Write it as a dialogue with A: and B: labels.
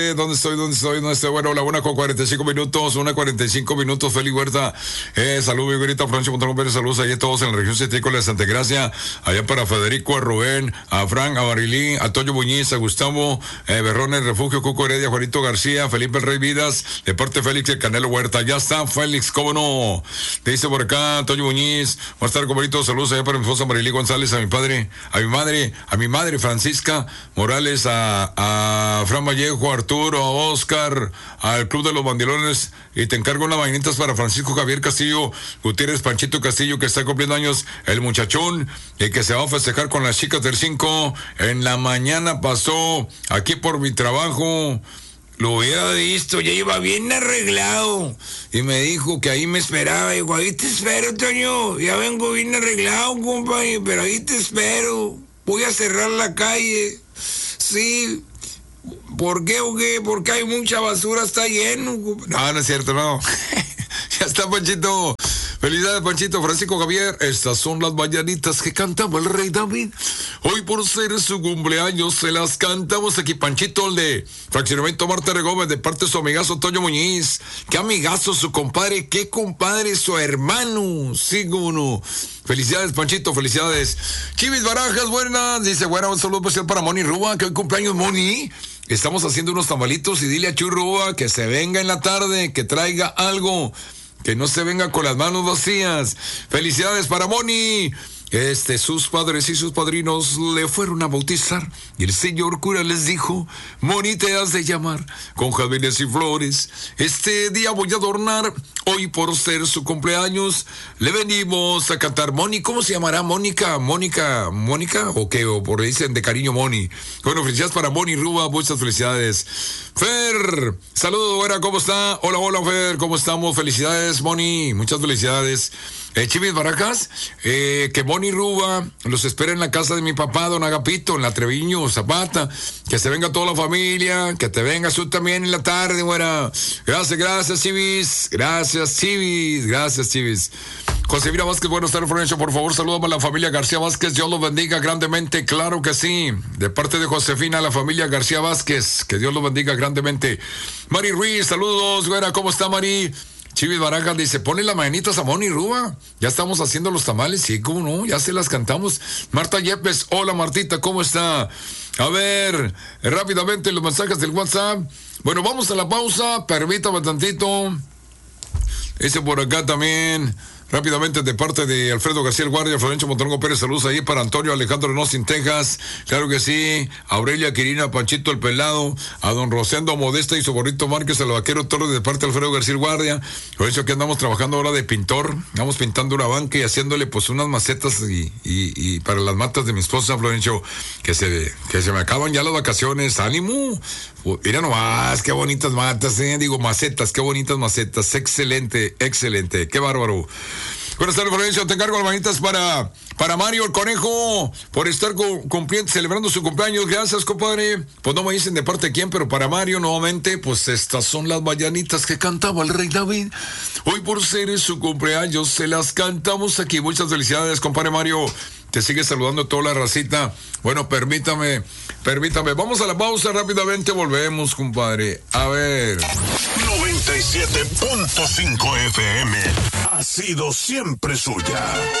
A: ¿Dónde estoy? Bueno, la 1:45, 1:45, Félix Huerta. Salud, mi güerita, Francio Montalvo Pérez, saludos ahí a todos en la región citrícola de Santa Gracia, allá para Federico, a Rubén, a Frank, a Marilín, a Toño Muñiz, a Gustavo, Berrón, el Refugio, Cuco Heredia, Juanito García, Felipe el Rey Vidas, de parte Félix el Canelo Huerta. Ya está, Félix, cómo no. Te dice por acá, Toño Muñiz, buenas tardes, compadrito, saludos allá para mi esposa Marilín González, a mi padre, a mi madre Francisca Morales, a Fran Vallejo, a Arturo, a Oscar, al Club de los Bandilones, y te encargo unas mañanitas para Francisco Javier Castillo Gutiérrez, Panchito Castillo, que está cumpliendo años, el muchachón, y que se va a festejar con las chicas del 5. En la mañana pasó aquí por mi trabajo, lo hubiera visto, ya iba bien arreglado, y me dijo que ahí me esperaba. Digo, ahí te espero, Toño, ya vengo bien arreglado, compadre, pero ahí te espero, voy a cerrar la calle. Sí. ¿Por qué o qué? Porque hay mucha basura, está lleno. No, no es cierto, no. Ya está, Panchito. Felicidades, Panchito. Francisco Javier, estas son las mañanitas que cantaba el rey David. Hoy, por ser su cumpleaños, se las cantamos aquí. Panchito, el de Fraccionamiento Marta de Gómez, de parte de su amigazo Toño Muñiz. Qué amigazo su compadre, qué compadre su hermano. Sí, cómo no. Felicidades, Panchito, felicidades. Chivis Barajas, buenas. Dice, bueno, un saludo especial para Moni Ruba, que hoy cumpleaños, Moni. Estamos haciendo unos tamalitos y dile a Chuy Ruba que se venga en la tarde, que traiga algo, que no se venga con las manos vacías. Felicidades para Moni. Sus padres y sus padrinos le fueron a bautizar y el señor cura les dijo, Moni, te has de llamar con jazmines y flores. Este día voy a adornar, hoy por ser su cumpleaños, le venimos a cantar. Moni, ¿cómo se llamará? Mónica, o qué, o por dicen de cariño Moni. Bueno, felicidades para Moni Ruba, muchas felicidades. Fer, saludos, güera, ¿cómo está? Hola, Fer, ¿cómo estamos? Felicidades, Moni, muchas felicidades. Chivis Barajas, que Moni Ruba los espera en la casa de mi papá, don Agapito, en la Treviño Zapata, que se venga toda la familia, que te vengas tú también en la tarde, güera. Gracias, Chivis, gracias, Chivis. Josefina Vázquez, buenas tardes, Florencio, por favor, salúdame a la familia García Vázquez, Dios los bendiga grandemente, claro que sí, de parte de Josefina, la familia García Vázquez, que Dios los bendiga grandemente. Mari Ruiz, saludos, güera, ¿cómo está, Mari? Chivis Barajas dice, ponle las mañanitas a Moni Ruba. Ya estamos haciendo los tamales, sí, cómo no, ya se las cantamos. Marta Yepes, hola Martita, ¿cómo está? A ver, rápidamente los mensajes del WhatsApp. Bueno, vamos a la pausa, permítame tantito. Ese por acá también. Rápidamente, de parte de Alfredo García el Guardia, Florencio Montalvo Pérez, saludos ahí para Antonio Alejandro Nossin, Texas, claro que sí, Aurelia Quirina, Panchito el Pelado, a don Rosendo Modesta y su borrito Márquez, al vaquero Torres, de parte de Alfredo García el Guardia. Por eso que andamos trabajando ahora de pintor, vamos pintando una banca y haciéndole pues unas macetas y para las matas de mi esposa, Florencio, que se me acaban ya las vacaciones, ánimo. Mira nomás, qué bonitas matas, macetas, qué bonitas macetas, excelente, qué bárbaro. Buenas tardes, Florencio, te encargo las mañanitas para Mario el Conejo, por estar celebrando su cumpleaños. Gracias, compadre. Pues no me dicen de parte de quién, pero para Mario nuevamente, pues estas son las mañanitas que cantaba el rey David. Hoy por ser su cumpleaños, se las cantamos aquí. Muchas felicidades, compadre Mario. Te sigue saludando toda la racita. Bueno, permítame. Vamos a la pausa, rápidamente volvemos, compadre. A ver.
B: 97.5 FM ha sido siempre suya.